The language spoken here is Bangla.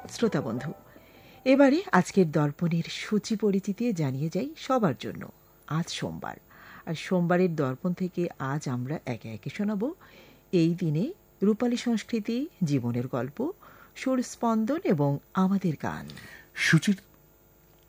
শ্রোতা বন্ধু, এবারে আজকের দর্পণের সূচি পরিচিতি জানিয়ে যাই সবার জন্য। আজ সোমবার, আর সোমবারের দর্পণ থেকে আজ আমরা একে একে শোনাব এই দিনে রূপালী সংস্কৃতি, জীবনের গল্প, সুর স্পন্দন এবং আমাদের গান। সূচির